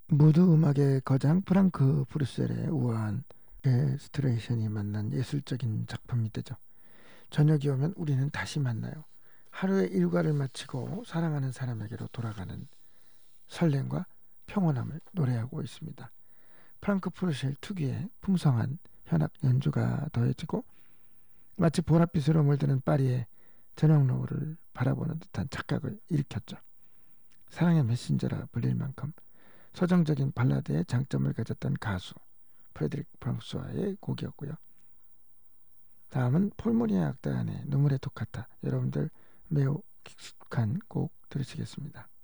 무드 음악의 거장 프랑크 프루셀의 우아한 스트레이션이 만난 예술적인 작품이 되죠. 저녁이 오면 우리는 다시 만나요. 하루의 일과를 마치고 사랑하는 사람에게로 돌아가는 설렘과 평온함을 노래하고 있습니다. 프랑크 프루셀 특유의 풍성한 현악 연주가 더해지고 마치 보랏빛으로 물드는 파리의 저녁 노을을 바라보는 듯한 착각을 일으켰죠. 사랑의 메신저라 불릴 만큼 서정적인 발라드의 장점을 가졌던 가수 프레드릭 프랑스와의 곡이었고요. 다음은 폴모리아 악단의 눈물의 토카타, 여러분들 매우 익숙한 곡 들으시겠습니다.